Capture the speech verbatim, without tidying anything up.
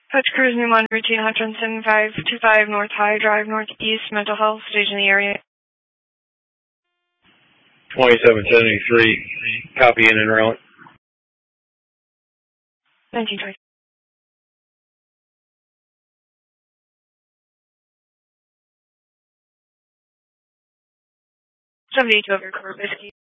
Coach Cruise, Newmont, routine Hutchinson, five two five North High Drive, Northeast, mental health, stage in the area. twenty-seven seventy-three, copy in and around. nineteen twenty. seventy-two over Corpus.